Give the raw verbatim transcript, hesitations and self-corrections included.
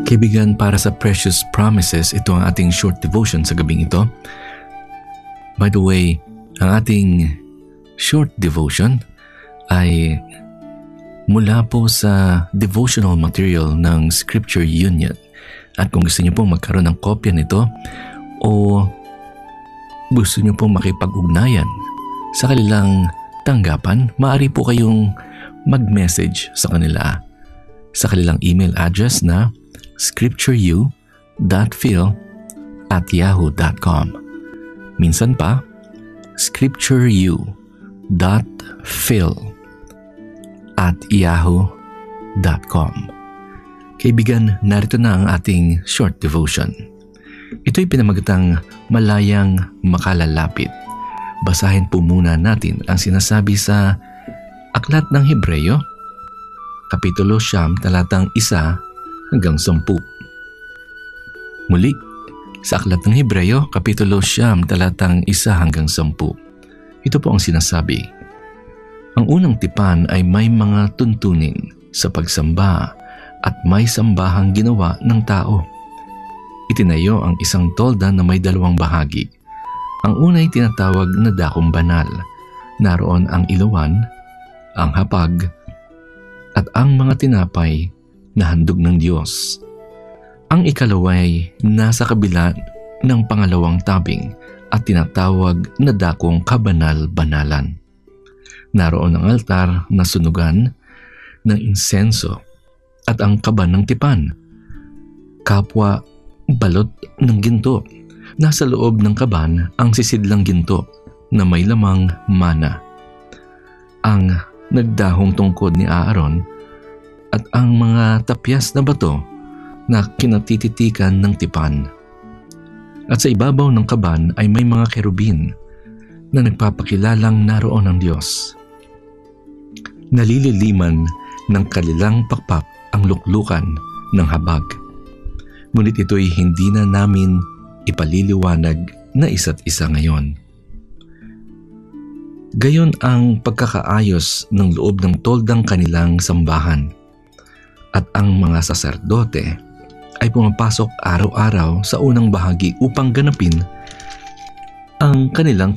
Kaibigan, para sa Precious Promises, ito ang ating short devotion sa gabing ito. By the way, ang ating short devotion ay mula po sa devotional material ng Scripture Union. At kung gusto niyo pong magkaroon ng kopya nito o gusto niyo pong makipag-ugnayan sa kanilang tanggapan, maaari po kayong mag-message sa kanila sa kanilang email address na scriptureu dot phil at yahoo dot com. Minsan pa, scriptureu dot phil at yahoo dot com. Kaibigan, narito na ang ating short devotion. Ito'y pinamagatang Malayang Makalalapit. Basahin po muna natin ang sinasabi sa Aklat ng Hebreyo, Kapitulo Siyam, talatang isa hanggang sampu. Muli, sa Aklat ng Hebreyo, Kapitulo Siyam, talatang isa hanggang sampu. Ito po ang sinasabi. Ang unang tipan ay may mga tuntunin sa pagsamba at may sambahang ginawa ng tao. Itinayo ang isang tolda na may dalawang bahagi. Ang una ay tinatawag na dakong banal. Naroon ang ilawan, ang hapag, at ang mga tinapay na handog ng Diyos. Ang ikalaway nasa kabila ng pangalawang tabing at tinatawag na dakong kabanal-banalan. Naroon ang altar na sunugan ng insenso at ang kaban ng tipan, kapwa balot ng ginto. Nasa loob ng kaban ang sisidlang ginto na may lamang mana. Ang nagdahong tungkod ni Aaron at ang mga tapyas na bato na kinatititikan ng tipan. At sa ibabaw ng kaban ay may mga kerubin na nagpapakilalang naroon ang Diyos. Nalililiman ng kanilang pakpak ang luklukan ng habag. Ngunit ito'y hindi na namin ipaliliwanag na isa't isa ngayon. Gayon ang pagkakaayos ng loob ng toldang kanilang sambahan. At ang mga saserdote ay pumapasok araw-araw sa unang bahagi upang ganapin ang kanilang